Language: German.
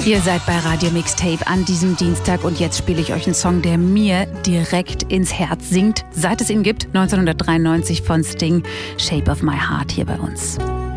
Ihr seid bei Radio Mixtape an diesem Dienstag und jetzt spiele ich euch einen Song, der mir direkt ins Herz singt, seit es ihn gibt, 1993 von Sting, Shape of My Heart hier bei uns.